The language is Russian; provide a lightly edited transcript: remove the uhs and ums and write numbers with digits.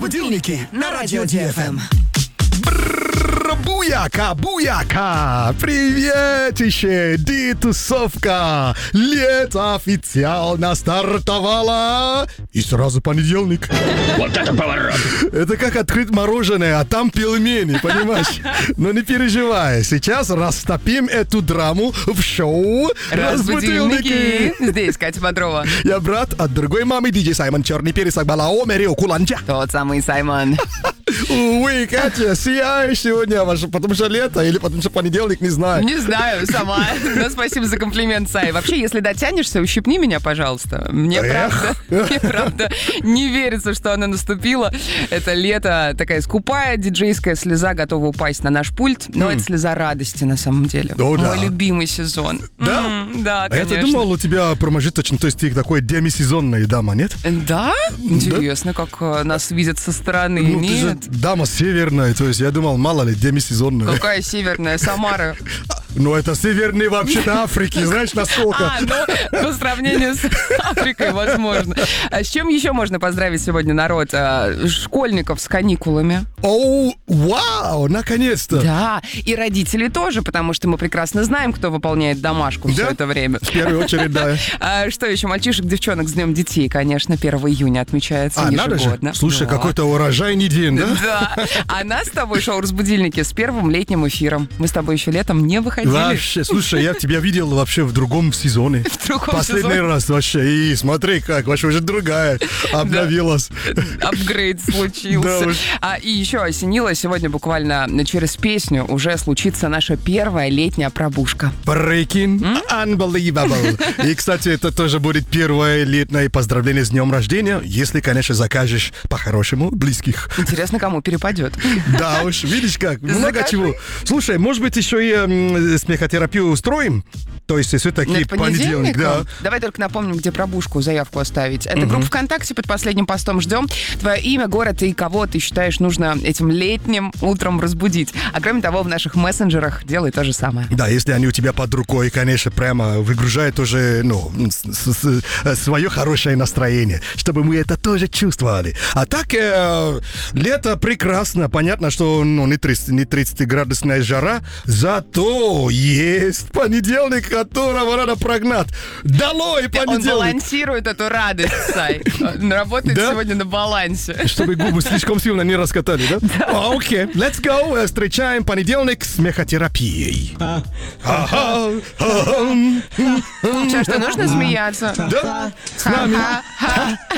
Разбудилники на радио ДФМ. Буяка! Приветище, тусовка! Лето официально стартовало! И сразу понедельник. Вот это поворот! Это как открыть мороженое, а там пельмени, понимаешь? Но не переживай, сейчас растопим эту драму в шоу Разбудилники. Здесь Катя Бодрова. Я брат от другой мамы, диджей Саймон Черный Перец, Акбалао, Мерио Куланча. Тот самый Саймон. Увы, Катя, сияешь сегодня, потому что лето или потому что понедельник, не знаю. Не знаю, сама. Но спасибо за комплимент, Сай. Вообще, если дотянешься, ущипни меня, пожалуйста. Мне правда не верится, что оно наступило. Это лето, такая скупая диджейская слеза готова упасть на наш пульт. Но это слеза радости на самом деле. О, да. Мой любимый сезон. Да? Да, А конечно. я думал, у тебя промежуточный, то есть ты такой демисезонная дама, нет? Да? Интересно, как нас видят со стороны. Ну, ты же Нет. дама северная, то есть я думал, мало ли, демисезонная. Какая северная Самара? Ну, это северный вообще-то Африки, знаешь, насколько? По сравнению с Африкой, возможно. А с чем еще можно поздравить сегодня народ? Школьников с каникулами. Оу, вау, наконец-то. Да, и родителей тоже, потому что мы прекрасно знаем, кто выполняет домашку все Да? это время. В первую очередь, да. А что еще? Мальчишек, девчонок с Днем детей, конечно, 1 июня отмечается Надо же. ежегодно. Слушай, Да. какой-то урожайный день, да? Да. А нас с тобой шоу «Разбудильники» с первым летним эфиром. Мы с тобой еще летом не выходили. Вообще, слушай, я тебя видел вообще в другом сезоне. В другом Последний сезоне. раз вообще. И смотри как, вообще уже другая обновилась. Апгрейд случился. Да уж. И еще осенило, сегодня буквально через песню уже случится наша первая летняя пробужка. Breaking unbelievable. И, кстати, это тоже будет первое летнее поздравление с днем рождения, если, конечно, закажешь по-хорошему близких. Интересно, кому перепадет. Да уж, видишь как, много Закажи. чего. Слушай, может быть, еще и смехотерапию устроим? То есть, все-таки Это понедельник, да. Давай только напомним, где пробужку, заявку оставить. Это группа ВКонтакте, под последним постом ждем. Твое имя, город и кого ты считаешь нужно этим летним утром разбудить. А кроме того, в наших мессенджерах делай то же самое. Да, если они у тебя под рукой, конечно, прямо выгружают уже, свое хорошее настроение, чтобы мы это тоже чувствовали. А так, лето прекрасно. Понятно, что не 30-градусная жара, зато есть понедельник, которого надо прогнать. Долой Он понедельник! балансирует эту радость, Сай. Он работает Да? сегодня на балансе. Чтобы губы слишком сильно не раскатали, да? Окей, let's go. Встречаем понедельник с смехотерапией. Что, нужно смеяться? Да? С нами. Ха-ха-ха.